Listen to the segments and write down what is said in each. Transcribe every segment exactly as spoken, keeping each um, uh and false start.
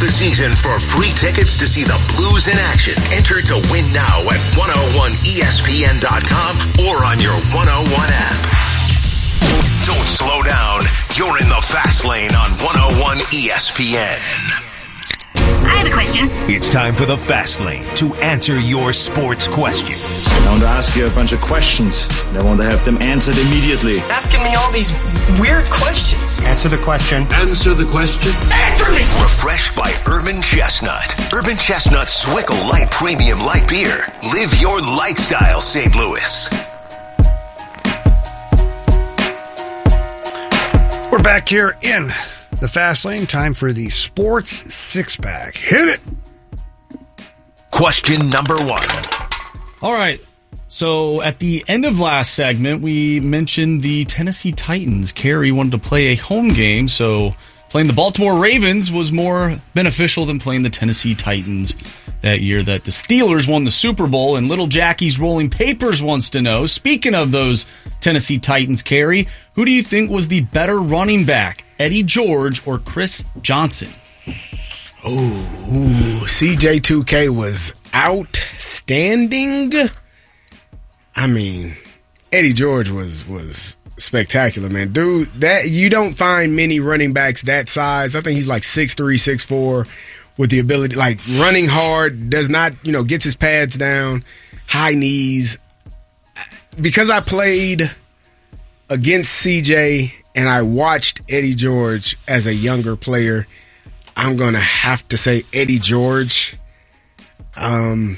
the season for free tickets to see the Blues in action. Enter to win now at one oh one E S P N dot com or on your one oh one app. Don't slow down. You're in the fast lane on one oh one E S P N. I have a question. It's time for the Fast Lane to answer your sports questions. I want to ask you a bunch of questions. I want to have them answered immediately. Asking me all these weird questions. Answer the question. Answer the question. Answer me! Refreshed by Urban Chestnut. Urban Chestnut Swickle Light Premium Light Beer. Live your lifestyle, Saint Louis. We're back here in the Fast Lane. Time for the Sports Six-Pack. Hit it! Question number one. All right. So at the end of last segment, we mentioned the Tennessee Titans. Kerry wanted to play a home game, so playing the Baltimore Ravens was more beneficial than playing the Tennessee Titans that year that the Steelers won the Super Bowl. And Little Jackie's Rolling Papers wants to know, speaking of those Tennessee Titans, Kerry, who do you think was the better running back, Eddie George or Chris Johnson? Ooh, C J two K was outstanding. I mean, Eddie George was was spectacular, man. Dude, that you don't find many running backs that size. I think he's like six three, six four, with the ability, like running hard, does not, you know, gets his pads down, high knees. Because I played against C J and I watched Eddie George as a younger player, I'm going to have to say Eddie George. Um,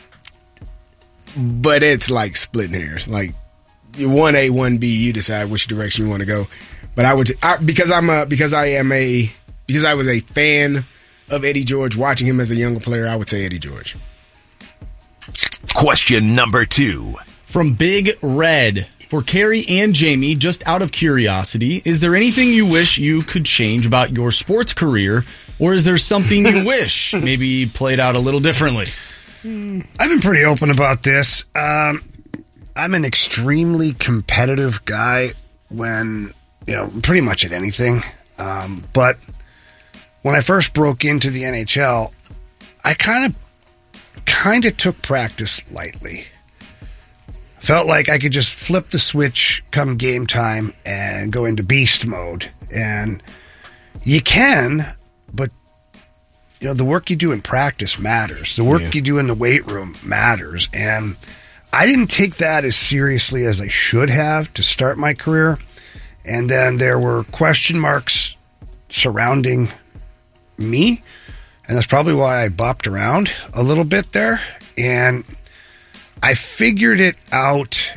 but it's like splitting hairs. Like one A, one B, you decide which direction you want to go. But I would, I, because I'm a, because I am a, because I was a fan of Eddie George, watching him as a younger player, I would say Eddie George. Question number two. From Big Red. For Kerry and Jamie, just out of curiosity, is there anything you wish you could change about your sports career, or is there something you wish maybe played out a little differently? I've been pretty open about this. Um, I'm an extremely competitive guy when, you know, pretty much at anything. Um, but when I first broke into the N H L, I kind of kind of took practice lightly. Felt like I could just flip the switch come game time and go into beast mode. And you can, but you know, the work you do in practice matters. The work yeah. you do in the weight room matters. And I didn't take that as seriously as I should have to start my career. And then there were question marks surrounding me. And that's probably why I bopped around a little bit there. And I figured it out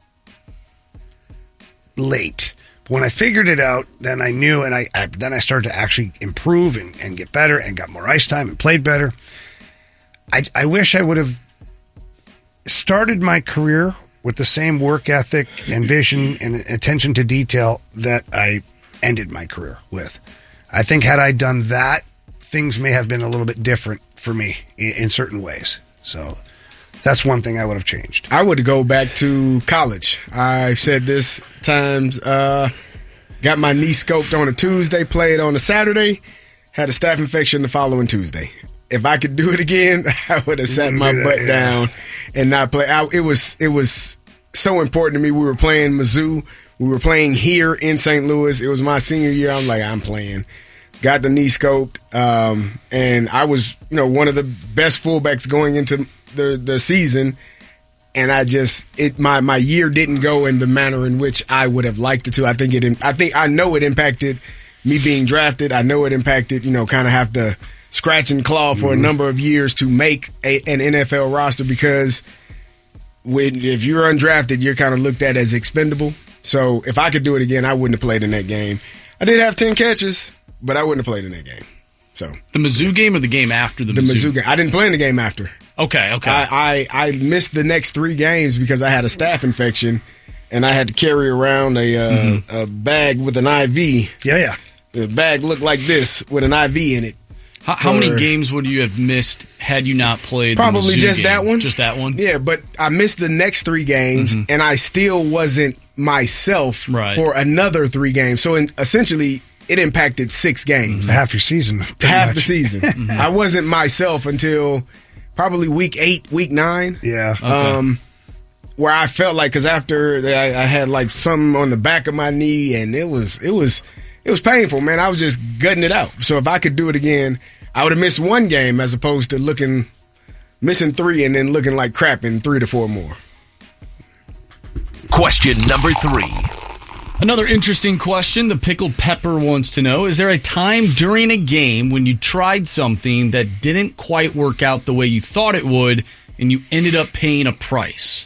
late. When I figured it out, then I knew, and I, I then I started to actually improve and, and get better and got more ice time and played better. I, I wish I would have started my career with the same work ethic and vision and attention to detail that I ended my career with. I think had I done that, things may have been a little bit different for me in, in certain ways. So that's one thing I would have changed. I would go back to college. I've said this times. Uh, got my knee scoped on a Tuesday, played on a Saturday, had a staph infection the following Tuesday. If I could do it again, I would have sat my butt yeah. down and not play. I, it was it was so important to me. We were playing Mizzou. We were playing here in Saint Louis. It was my senior year. I'm like, I'm playing. Got the knee scoped, um, and I was, you know, one of the best fullbacks going into the the season, and I just it my my year didn't go in the manner in which I would have liked it to. I think it I think I know it impacted me being drafted. I know it impacted, you know, kind of have to scratch and claw for mm-hmm. a number of years to make a, an N F L roster, because when if you're undrafted, you're kind of looked at as expendable. So if I could do it again, I wouldn't have played in that game. I did have ten catches, but I wouldn't have played in that game. So the Mizzou game or the game after the, the Mizzou? Mizzou game? I didn't play in the game after. Okay, okay. I, I, I missed the next three games because I had a staph infection, and I had to carry around a uh, mm-hmm. a bag with an I V. Yeah, yeah. The bag looked like this with an I V in it. How, how many games would you have missed had you not played? Probably the Mizzou just game? that one. Just that one. Yeah, but I missed the next three games, mm-hmm. and I still wasn't myself right. for another three games. So in, essentially, it impacted six games. Half your season. Half much. the season. I wasn't myself until probably week eight, week nine. Yeah. Okay. Um, where I felt like, because after I, I had like something on the back of my knee, and it was it was it was painful, man. I was just gutting it out. So if I could do it again, I would have missed one game as opposed to looking missing three and then looking like crap in three to four more. Question number three. Another interesting question. The Pickled Pepper wants to know, is there a time during a game when you tried something that didn't quite work out the way you thought it would and you ended up paying a price?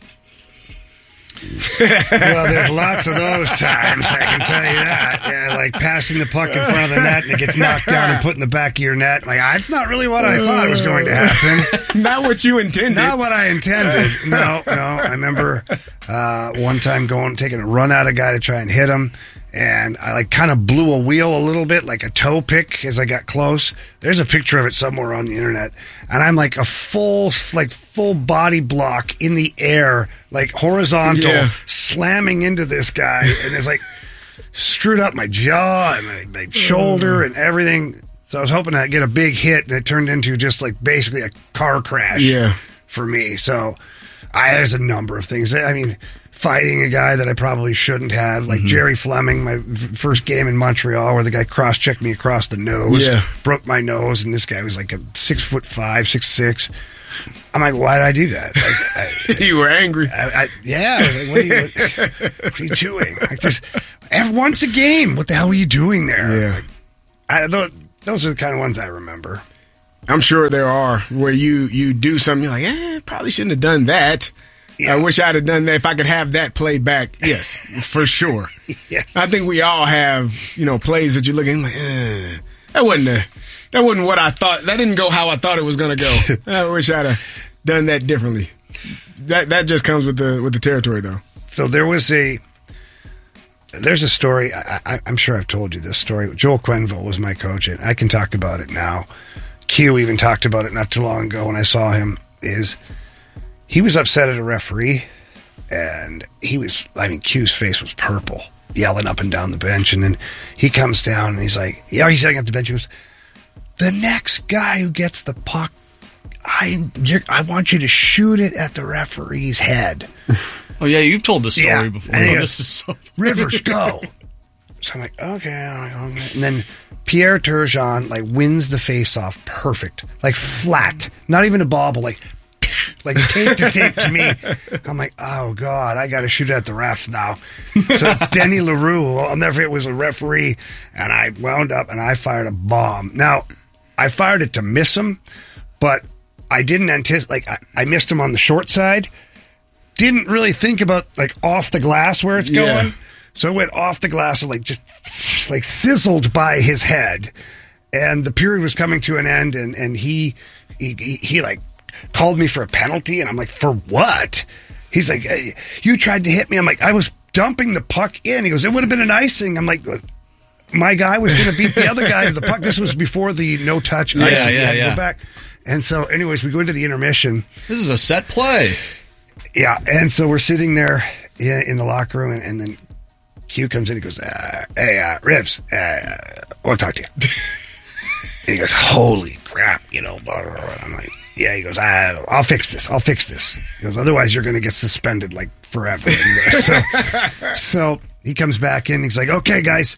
Well, there's lots of those times, I can tell you that. Yeah, like passing the puck in front of the net and it gets knocked down and put in the back of your net. Like, that's not really what I thought was going to happen. Not what you intended. Not what I intended. No, no. I remember uh, one time going, taking a run at a guy to try and hit him, and I like kind of blew a wheel a little bit, like a toe pick as I got close. There's a picture of it somewhere on the internet, and I'm like a full, like full body block in the air, like horizontal, Yeah. slamming into this guy, and it's like screwed up my jaw and my, my shoulder and everything. So I was hoping to get a big hit, and it turned into just like basically a car crash. Yeah. For me. So I, there's a number of things. I mean, fighting a guy that I probably shouldn't have, like mm-hmm. Jerry Fleming, my f- first game in Montreal, where the guy cross-checked me across the nose, Yeah. broke my nose, and this guy was like a six foot five, six six. I'm like, why did I do that? Like, I, You were angry. I, I, yeah, I was like, what are you, what are you doing? Like this, every, once a game, what the hell were you doing there? Yeah. Like, I, those, those are the kind of ones I remember. I'm sure there are where you, you do something, you're like, eh, probably shouldn't have done that. Yeah. I wish I'd have done that. If I could have that play back, yes, for sure. Yes. I think we all have, you know, plays that you're looking like, eh, that wasn't a, that wasn't what I thought. That didn't go how I thought it was going to go. I wish I'd have done that differently. That that just comes with the with the territory, though. So there was a, there's a story. I, I, I'm sure I've told you this story. Joel Quenneville was my coach, and I can talk about it now. Q even talked about it not too long ago when I saw him. Is he was upset at a referee, and he was, I mean, Q's face was purple, yelling up and down the bench, and then he comes down and he's like, yeah, he's sitting at the bench. He goes, the next guy who gets the puck, I you're, I want you to shoot it at the referee's head. Oh, yeah, you've told this story Yeah. before. And he Oh, goes, this is so Rivers, go. So I'm like, okay, okay. And then Pierre Turgeon like wins the face-off perfect, like flat, not even a bobble, like like tape to tape to me. I'm like, oh God, I got to shoot at the ref now. So Denny LaRue, I'll never forget, was a referee, and I wound up and I fired a bomb. Now, I fired it to miss him, but I didn't anticipate. Like I, I missed him on the short side. Didn't really think about like off the glass where it's Yeah. going. So it went off the glass and like just like sizzled by his head. And the period was coming to an end, and, and he, he he he like called me for a penalty, and I'm like, for what? He's like, hey, you tried to hit me. I'm like, I was dumping the puck in. He goes, it would have been an icing. I'm like, my guy was going to beat the other guy to the puck. This was before the no touch Yeah, icing. You yeah, had to yeah. go back. And so, anyways, we go into the intermission. This is a set play. Yeah, and so we're sitting there in, in the locker room, and, and then Q comes in. He goes, uh, "Hey, uh, Rivs, uh, I want to talk to you." And he goes, "Holy crap!" You know, blah, blah, blah. I'm like, "Yeah." He goes, uh, "I'll fix this. I'll fix this." He goes, "Otherwise, you're going to get suspended like forever." so, so he comes back in. He's like, "Okay, guys,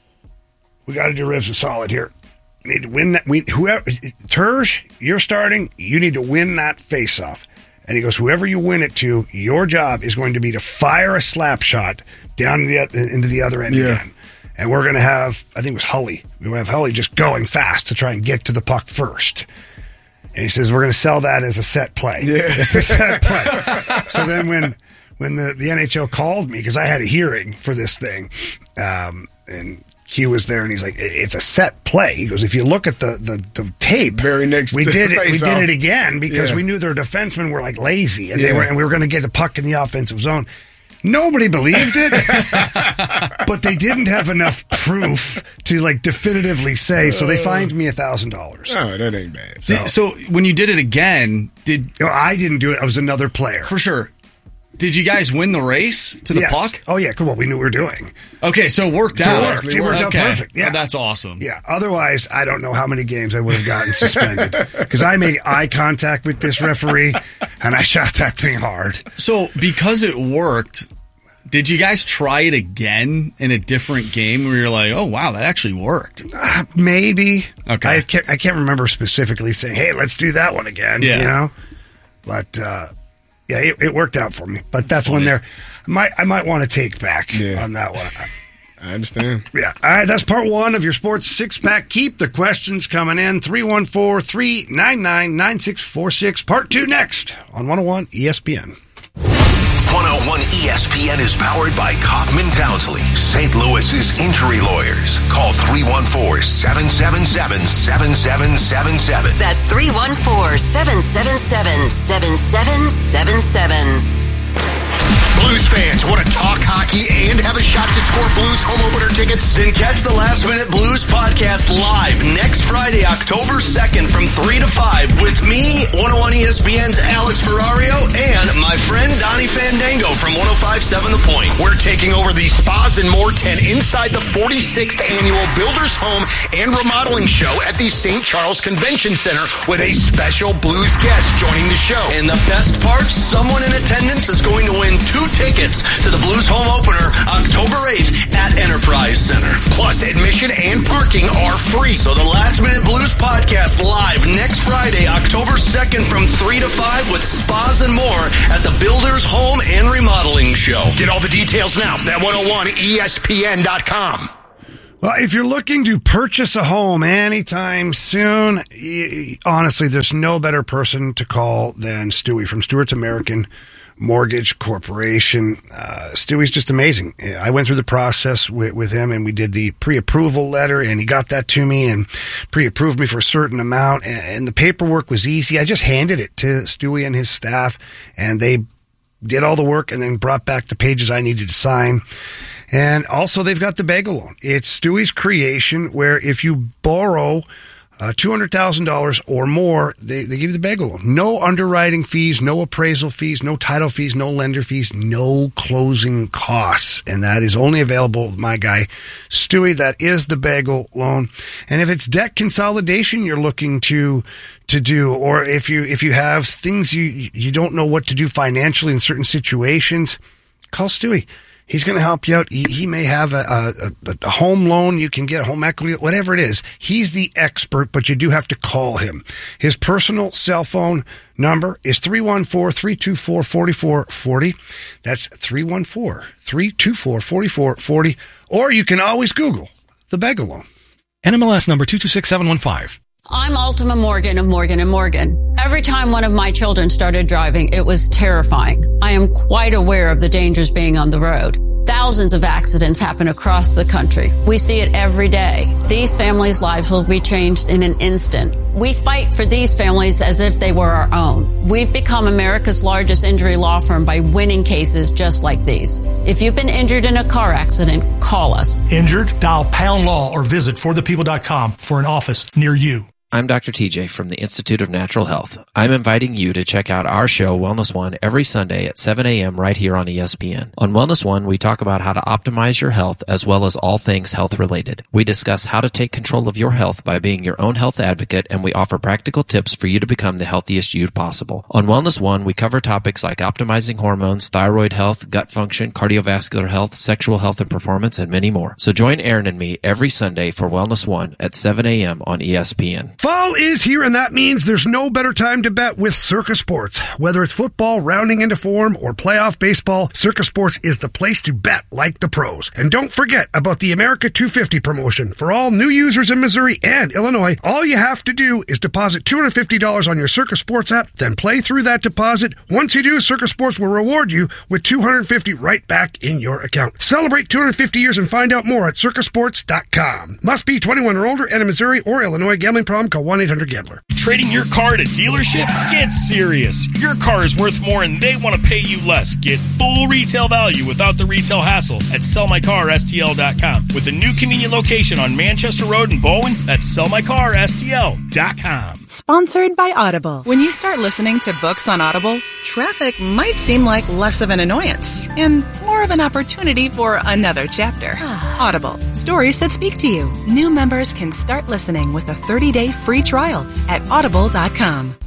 we got to do Rivs a solid here. We need to win that. We whoever Terge, you're starting. You need to win that face-off." And he goes, whoever you win it to, your job is going to be to fire a slap shot down the, into the other end Yeah. again. And we're going to have, I think it was Hully. We have Hully just going fast to try and get to the puck first. And he says, we're going to sell that as a set play. Yeah. It's a set play. So then when when the, the N H L called me, because I had a hearing for this thing, um, and Q was there, and he's like, it's a set play. He goes, if you look at the, the, the tape, Very next we to did the it. We face-off. did it again because Yeah. we knew their defensemen were like lazy, and they Yeah. were, and we were going to get the puck in the offensive zone. Nobody believed it, but they didn't have enough proof to like definitively say. So they fined me a thousand dollars. Oh, that ain't bad. So, so when you did it again, did I didn't do it. I was another player. for sure. did you guys win the race to the yes. puck? Oh, yeah. Come on. We knew what we were doing. Okay, so it worked So out. it worked. It worked out Okay. perfect. Yeah. Oh, that's awesome. Yeah. Otherwise, I don't know how many games I would have gotten suspended because I made eye contact with this referee and I shot that thing hard. So because it worked, did you guys try it again in a different game where you're like, oh, wow, that actually worked? Uh, maybe. Okay. I can't, I can't remember specifically saying, hey, let's do that one again. Yeah. You know? But, uh, yeah, it, it worked out for me. But that's Funny. when they're, I might, I might want to take back Yeah. on that one. I understand. Yeah. All right. That's part one of your sports six pack. Keep the questions coming in. three one four, three nine nine, nine six four six. Part two next on one oh one E S P N. one oh one E S P N is powered by Kaufman Townsley, Saint Louis's injury lawyers. Call three one four, seven seven seven, seven seven seven seven. That's three one four, seven seven seven, seven seven seven seven. Blues fans want to talk hockey and have a shot to score Blues home opener tickets? Then catch the Last Minute Blues podcast live next Friday, October second from three to five with me, one oh one E S P N's Alex Ferrario, and my friend Donnie Fandango from one oh five point seven The Point. We're taking over the Spas and More tent inside the forty-sixth Annual Builders Home and Remodeling Show at the Saint Charles Convention Center with a special Blues guest joining the show. And the best part, someone in attendance is going to win two tickets to the Blues home opener October eighth at Enterprise Center. Plus, admission and parking are free. So the Last Minute Blues podcast live next Friday, October second from three to five with Spas and More at the Builders Home and Remodeling Show. Get all the details now at one oh one E S P N dot com. Well, if you're looking to purchase a home anytime soon, y- honestly, there's no better person to call than Stewie from Stewart's American Mortgage Corporation. Uh, Stewie's just amazing. I went through the process with, with him, and we did the pre-approval letter, and he got that to me and pre-approved me for a certain amount, and, and the paperwork was easy. I just handed it to Stewie and his staff, and they did all the work and then brought back the pages I needed to sign. And also, they've got the Bagel Loan. It's Stewie's creation, where if you borrow uh, two hundred thousand dollars or more, they, they give you the Bagel Loan. No underwriting fees, no appraisal fees, no title fees, no lender fees, no closing costs. And that is only available with my guy, Stewie. That is the Bagel Loan. And if it's debt consolidation you're looking to to do, or if you if you have things you you don't know what to do financially in certain situations, call Stewie. He's going to help you out. He, he may have a, a, a home loan you can get, home equity, whatever it is. He's the expert, but you do have to call him. His personal cell phone number is three one four, three two four, four four four zero. That's three one four, three two four, four four four zero. Or you can always Google the Bagel Loan. N M L S number two two six seven one five. I'm Ultima Morgan of Morgan and Morgan. Every time one of my children started driving, it was terrifying. I am quite aware of the dangers being on the road. Thousands of accidents happen across the country. We see it every day. These families' lives will be changed in an instant. We fight for these families as if they were our own. We've become America's largest injury law firm by winning cases just like these. If you've been injured in a car accident, call us. Injured? Dial pound law or visit for the people dot com for an office near you. I'm Doctor T J from the Institute of Natural Health. I'm inviting you to check out our show, Wellness One, every Sunday at seven a.m. right here on E S P N. On Wellness One, we talk about how to optimize your health as well as all things health related. We discuss how to take control of your health by being your own health advocate, and we offer practical tips for you to become the healthiest you possible. On Wellness One, we cover topics like optimizing hormones, thyroid health, gut function, cardiovascular health, sexual health and performance, and many more. So join Aaron and me every Sunday for Wellness One at seven a.m. on E S P N. Fall is here, and that means there's no better time to bet with Circa Sports. Whether it's football rounding into form or playoff baseball, Circa Sports is the place to bet like the pros. And don't forget about the America two fifty promotion. For all new users in Missouri and Illinois, all you have to do is deposit two hundred fifty dollars on your Circa Sports app, then play through that deposit. Once you do, Circa Sports will reward you with two hundred fifty dollars right back in your account. Celebrate two hundred fifty years and find out more at circa sports dot com. Must be twenty-one or older and in Missouri or Illinois. Gambling problem? Call one eight hundred gambler. trading your car at a dealership? Get serious. Your car is worth more and they want to pay you less. Get full retail value without the retail hassle at sell my car S T L dot com. With a new convenient location on Manchester Road in Bowen, that's sell my car S T L dot com. Sponsored by Audible. When you start listening to books on Audible, traffic might seem like less of an annoyance and more of an opportunity for another chapter. Audible. Stories that speak to you. New members can start listening with a thirty-day free trial at audible dot com.